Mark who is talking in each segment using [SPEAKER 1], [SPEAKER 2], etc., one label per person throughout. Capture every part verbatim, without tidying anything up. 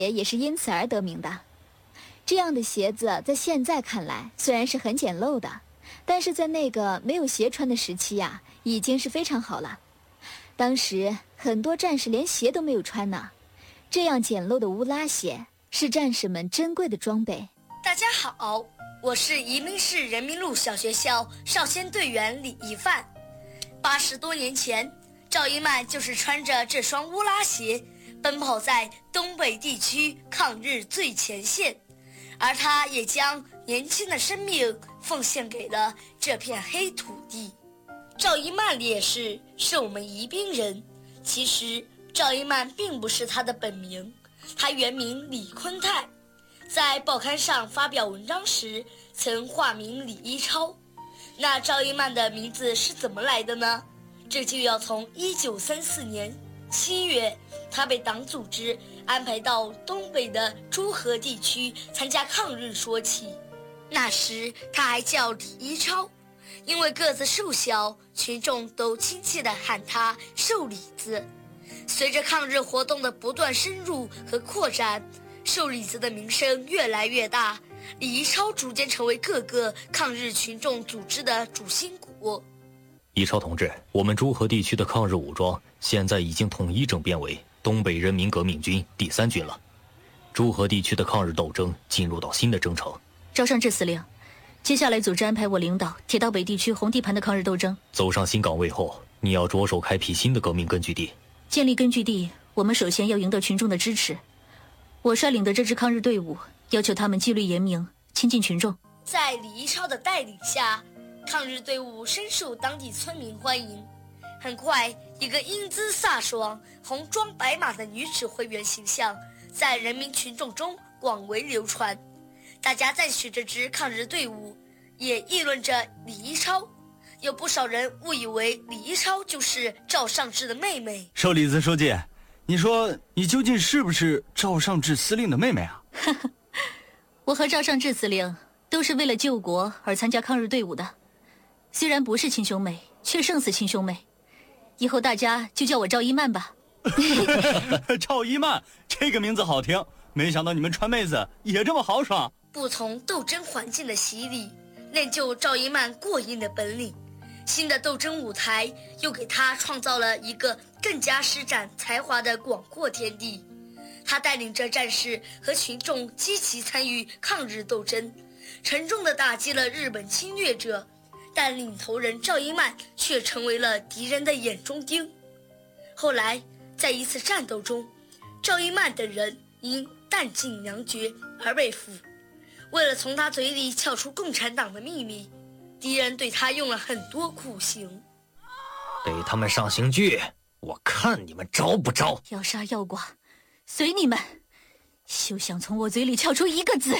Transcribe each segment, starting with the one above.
[SPEAKER 1] 也是因此而得名的。这样的鞋子在现在看来虽然是很简陋的，但是在那个没有鞋穿的时期呀，已经是非常好了。当时很多战士连鞋都没有穿呢，这样简陋的乌拉鞋是战士们珍贵的装备。
[SPEAKER 2] 大家好，我是宜宾市人民路小学校少先队员李一范。八十多年前，赵一曼就是穿着这双乌拉鞋奔跑在东北地区抗日最前线，而他也将年轻的生命奉献给了这片黑土地。赵一曼烈士是我们宜宾人，其实赵一曼并不是他的本名，他原名李坤泰，在报刊上发表文章时曾化名李一超。那赵一曼的名字是怎么来的呢？这就要从一九三四年七月，他被党组织安排到东北的诸河地区参加抗日说起。那时他还叫李一超，因为个子瘦小，群众都亲切地喊他瘦李子。随着抗日活动的不断深入和扩展，瘦李子的名声越来越大，李一超逐渐成为各个抗日群众组织的主心骨。
[SPEAKER 3] 一超同志，我们诸河地区的抗日武装现在已经统一整编为东北人民革命军第三军了，诸河地区的抗日斗争进入到新的征程。
[SPEAKER 4] 赵尚志司令，接下来组织安排我领导铁道北地区红地盘的抗日斗争。
[SPEAKER 3] 走上新岗位后，你要着手开辟新的革命根据地。
[SPEAKER 4] 建立根据地，我们首先要赢得群众的支持。我率领的这支抗日队伍，要求他们纪律严明，亲近群众。
[SPEAKER 2] 在李一超的带领下，抗日队伍深受当地村民欢迎。很快，一个英姿飒爽、红装白马的女指挥员形象在人民群众中广为流传。大家赞许这支抗日队伍，也议论着李一超。有不少人误以为李一超就是赵尚志的妹妹。
[SPEAKER 5] 瘦李子书记，你说你究竟是不是赵尚志司令的妹妹啊？
[SPEAKER 4] 我和赵尚志司令都是为了救国而参加抗日队伍的，虽然不是亲兄妹，却胜似亲兄妹。以后大家就叫我赵一曼吧。
[SPEAKER 5] 赵一曼，这个名字好听，没想到你们川妹子也这么豪爽。
[SPEAKER 2] 不同斗争环境的洗礼，练就赵一曼过硬的本领。新的斗争舞台又给他创造了一个更加施展才华的广阔天地。他带领着战士和群众积极参与抗日斗争，沉重地打击了日本侵略者，但领头人赵一曼却成为了敌人的眼中钉。后来在一次战斗中，赵一曼等人因弹尽粮绝而被俘。为了从他嘴里撬出共产党的秘密，敌人对他用了很多酷刑。
[SPEAKER 3] 给他们上刑具，我看你们招不招。
[SPEAKER 4] 要杀要剐，随你们，休想从我嘴里撬出一个字。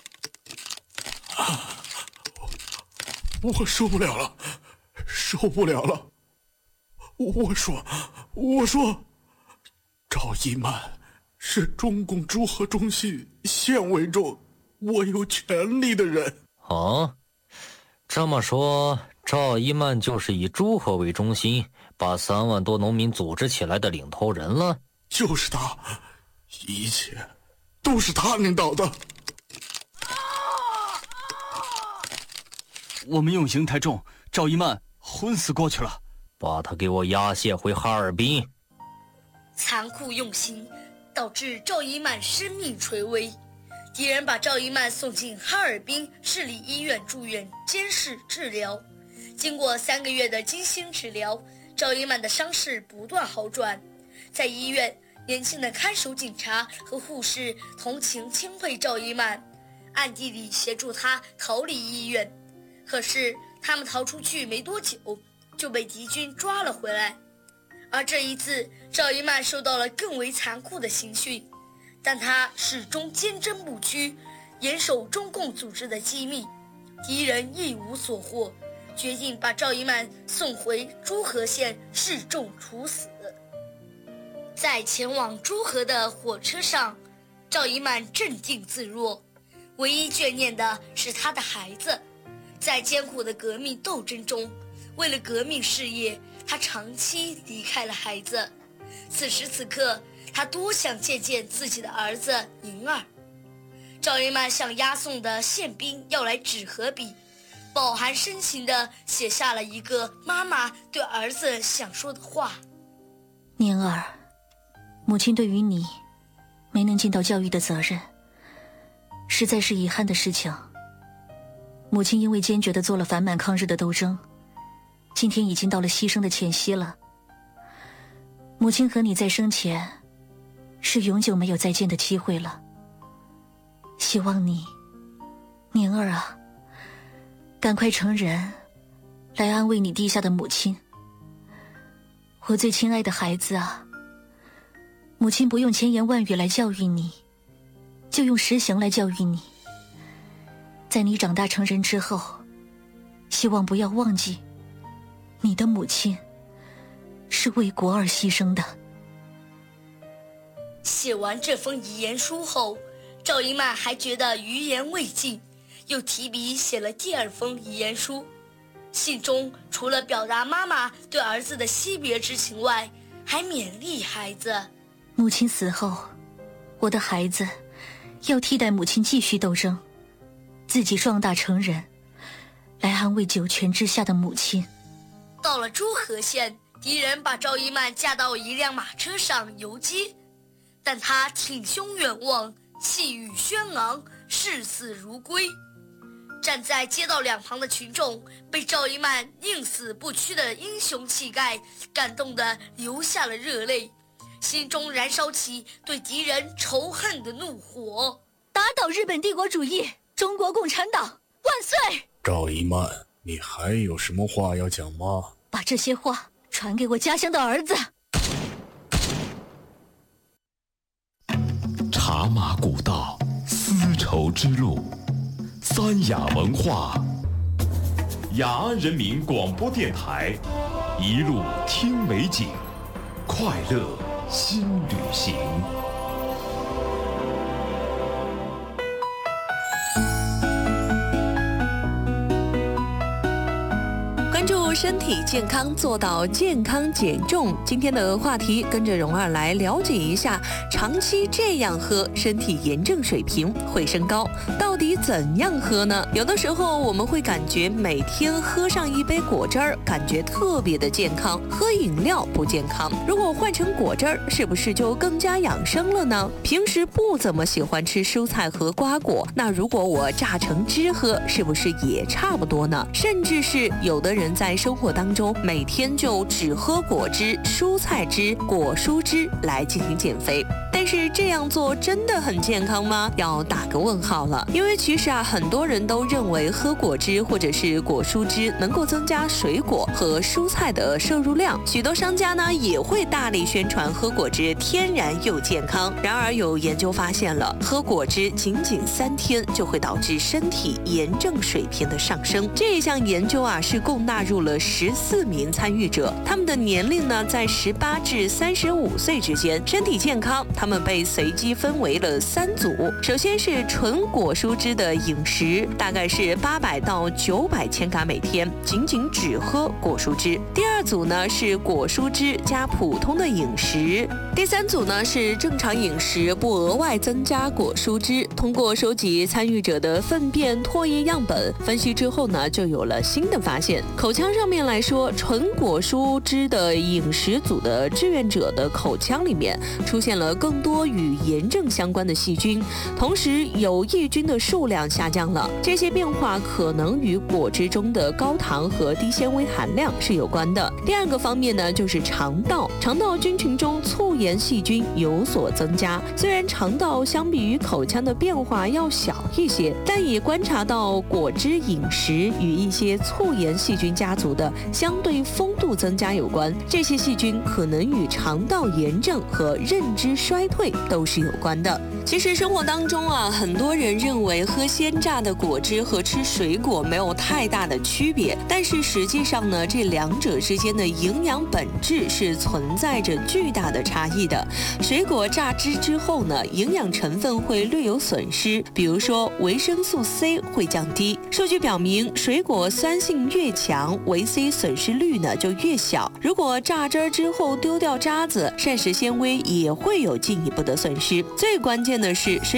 [SPEAKER 6] 啊，我受不了了，受不了了。我说，我说，赵一曼是中共诸河中心县委中我有权利的人。
[SPEAKER 3] 哦，这么说，赵一曼就是以诸河为中心，把三万多农民组织起来的领头人了。
[SPEAKER 6] 就是他，一切都是他领导的。
[SPEAKER 5] 我们用刑太重，赵一曼昏死过去了。
[SPEAKER 3] 把他给我押解回哈尔滨。
[SPEAKER 2] 残酷用刑导致赵一曼生命垂危，敌人把赵一曼送进哈尔滨市立医院住院监视治疗。经过三个月的精心治疗，赵一曼的伤势不断好转。在医院，年轻的看守警察和护士同情钦佩赵一曼，暗地里协助他逃离医院。可是他们逃出去没多久，就被敌军抓了回来。而这一次，赵一曼受到了更为残酷的刑讯，但他始终坚贞不屈，严守中共组织的机密，敌人一无所获，决定把赵一曼送回诸河县示众处死。在前往诸河的火车上，赵一曼镇定自若，唯一眷念的是他的孩子。在艰苦的革命斗争中，为了革命事业，他长期离开了孩子。此时此刻， 他多想见见自己的儿子宁儿。赵一曼向押送的宪兵要来纸和笔，饱含深情地写下了一个妈妈对儿子想说的话：
[SPEAKER 4] 宁儿，母亲对于你没能尽到教育的责任，实在是遗憾的事情。母亲因为坚决地做了反满抗日的斗争，今天已经到了牺牲的前夕了。母亲和你在生前是永久没有再见的机会了。希望你，宁儿啊，赶快成人，来安慰你地下的母亲。我最亲爱的孩子啊，母亲不用千言万语来教育你，就用实行来教育你。在你长大成人之后，希望不要忘记，你的母亲是为国而牺牲的。
[SPEAKER 2] 写完这封遗言书后，赵一曼还觉得余言未尽，又提笔写了第二封遗言书。信中除了表达妈妈对儿子的惜别之情外，还勉励孩子：
[SPEAKER 4] 母亲死后，我的孩子要替代母亲继续斗争，自己壮大成人，来安慰九泉之下的母亲。
[SPEAKER 2] 到了诸河县，敌人把赵一曼架到一辆马车上游击，但他挺胸远望，气宇轩昂，视死如归。站在街道两旁的群众被赵一曼宁死不屈的英雄气概感动得流下了热泪，心中燃烧起对敌人仇恨的怒火。
[SPEAKER 4] 打倒日本帝国主义，中国共产党万岁！
[SPEAKER 6] 赵一曼，你还有什么话要讲吗？
[SPEAKER 4] 把这些话传给我家乡的儿子。
[SPEAKER 7] 茶马古道，丝绸之路，三雅文化，雅安人民广播电台，一路听美景，快乐新旅行。
[SPEAKER 8] 关注身体健康，做到健康减重。今天的话题，跟着蓉儿来了解一下，长期这样喝，身体炎症水平会升高。到底怎样喝呢？有的时候我们会感觉每天喝上一杯果汁儿，感觉特别的健康。喝饮料不健康，如果换成果汁儿，是不是就更加养生了呢？平时不怎么喜欢吃蔬菜和瓜果，那如果我榨成汁喝，是不是也差不多呢？甚至是有的人在生活当中每天就只喝果汁、蔬菜汁、果蔬汁来进行减肥，但是这样做真的很健康吗？要打个问号了。因为其实啊，很多人都认为喝果汁或者是果蔬汁能够增加水果和蔬菜的摄入量，许多商家呢也会大力宣传喝果汁天然又健康。然而有研究发现了，喝果汁仅仅三天就会导致身体炎症水平的上升。这一项研究啊是共纳入了十四名参与者，他们的年龄呢在十八至三十五岁之间，身体健康。他们被随机分为了三组，首先是纯果蔬汁的饮食，大概是八百到九百千卡每天，仅仅只喝果蔬汁。第二组呢是果蔬汁加普通的饮食，第三组呢是正常饮食，不额外增加果蔬汁。通过收集参与者的粪便、唾液样本分析之后呢，就有了新的发现。口腔上面来说，纯果蔬汁的饮食组的志愿者的口腔里面出现了更多与炎症相关的细菌，同时有益菌的数量下降了。这些变化可能与果汁中的高糖和低纤维含量是有关的。第二个方面呢，就是肠道，肠道菌群中促炎细菌有所增加。虽然肠道相比于口腔的变化要小一些，但也观察到果汁饮食与一些促炎细菌家族的相对丰度增加有关。这些细菌可能与肠道炎症和认知衰衰退都是有关的。其实生活当中啊，很多人认为喝鲜榨的果汁和吃水果没有太大的区别，但是实际上呢，这两者之间的营养本质是存在着巨大的差异的。水果榨汁之后呢，营养成分会略有损失，比如说维生素 C 会降低。数据表明，水果酸性越强，维 C 损失率呢就越小。如果榨汁之后丢掉渣子，膳食纤维也会有进一步的损失。最关键的是，水